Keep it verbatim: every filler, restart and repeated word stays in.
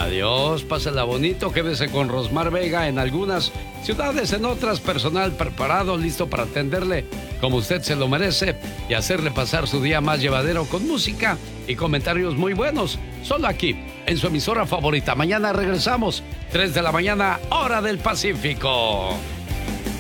Adiós, pásala bonito, quédese con Rosmar Vega en algunas ciudades, en otras personal preparado, listo para atenderle como usted se lo merece y hacerle pasar su día más llevadero con música y comentarios muy buenos. Solo aquí, en su emisora favorita. Mañana regresamos, tres de la mañana, hora del Pacífico.